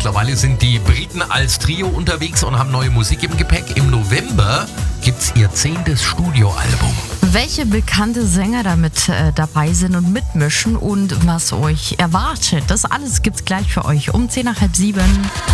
Mittlerweile sind die Briten als Trio unterwegs und haben neue Musik im Gepäck. Im November gibt's ihr 10. Studioalbum. Welche bekannte Sänger damit dabei sind und mitmischen und was euch erwartet, das alles gibt's gleich für euch um 6:10.